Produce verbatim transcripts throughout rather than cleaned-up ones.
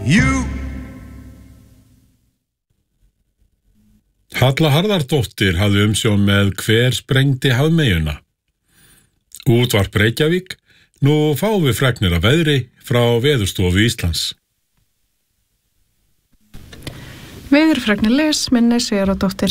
you. Halla Harðardóttir hafði umsjón með Hver sprengdi hafmeyjuna. Útvarp Reykjavík, nú fáum við fregnir af veðri frá Veðurstofu Íslands. Veðurfregnir les Minney Sigurðardóttir.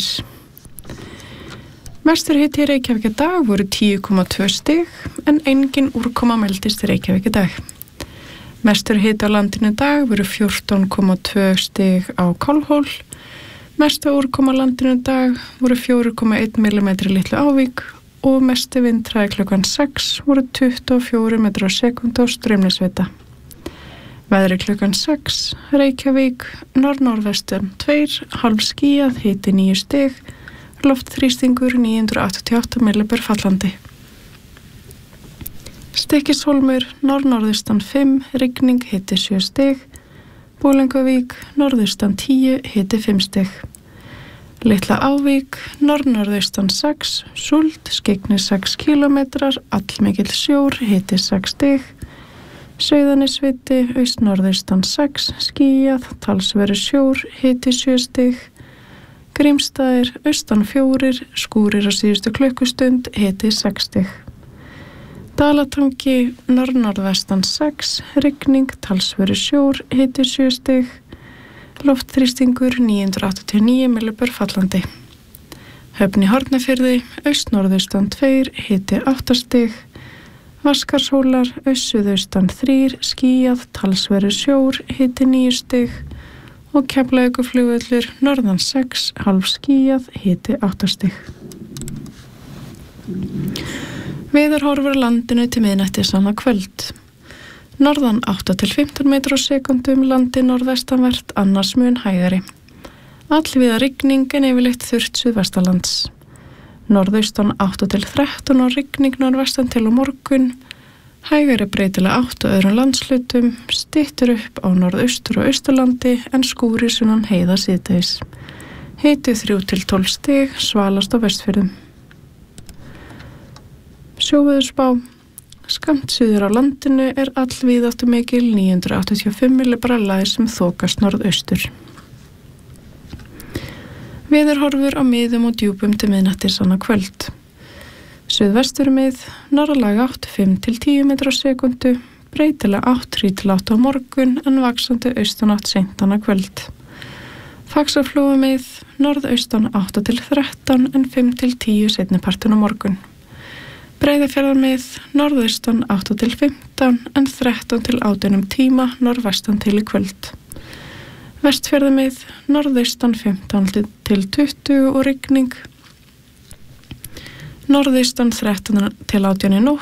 Mestur hiti í Reykjavík í dag voru tíu komma tvö stig en engin úrkoma mældist í Reykjavík í dag. Mestur hiti á landinu í dag voru fjórtán komma tvö stig á Kálfhól. Mestu úrkoma á landinu í dag voru fjögur komma einn millimetri Litlu Ávík og mestu vindhraði klukkan sex voru tuttugu og fjórir metrar á sekúndu á Straumnesvita. Veðri klukkan sex, Reykjavík, norð-norðvestan tveir, hálf skýjað, hiti níu stig, loftþrýstingur níu hundruð áttatíu og átta millimetra fallandi. Stykkishólmur, norð-norðaustan fimm, rigning, hiti sjö stig, Búlangavík, norðaustan tíu, hiti fimm stig. Litla Ávík, norð-norðaustan sex, súld, skyggni sex kílómetrar, allmikill sjór, hiti sex stig. Sauðanesviti, aust-norðaustan sex, skýjað, talsverður sjór, hiti sjö stig. Grímsstaðir, austan fjórir, skúrir á síðustu klukkustund, hiti sex stig. Dalatangi, norð-norðvestan sex, rigning, talsverður sjór, hiti sjö stig. Loftþrýstingur níu hundruð áttatíu og níu millimetra fallandi. Höfn í Hornafirði, aust-norðaustan tveir, hiti átta stig. Vaskarshólar, aust-suðaustan þrír, skýjað, talsverður sjór, hiti níu stig. Og Keflavíkurflugvöllur, norðan sex, hálf skýjað, hiti átta stig. Veðurhorfur á landinu til miðnættis annað kvöld. Norðan átta til fimmtán metrar á sekúndu um landi norðvestanvert, annars mun hægari. Allvíða rigning en yfirleitt þurrt suðvestanlands. Norðaustan átta til þrettán og rigning norðvestan til á morgun. Hægari breytilega átt á öðrum landslutum, styttir upp á norðaustur og austurlandi en skúrir sunnan heiða síðdegis. Hiti þrjú til tólf stig, svalast á Vestfjörðum. Sjóveðurspá. Skammt suður á landinu er allvíðáttu mikil níu hundruð áttatíu og fimm millimetrar lægð sem þokast norðaustur. Veðurhorfur á miðum og djúpum til miðnættis annað kvöld. Suðvestur mið, norðlæg átt fimm til tíu metrar á sekúndu, breytilega átt þrjú til átta á morgun en vaxandi austanátt seint annað kvöld. Faxaflóa mið, norðaustan átta til þrettán en fimm til tíu seinnipartinn á morgun. Breiðafjarðarmið, norðaustan átta til fimmtán en þrettán til átján um tíma, norðvestan til í kvöld. Vestfjarðarmið, norðaustan fimmtán til tuttugu og rigning. Norðaustan þrettán til átján í nótt.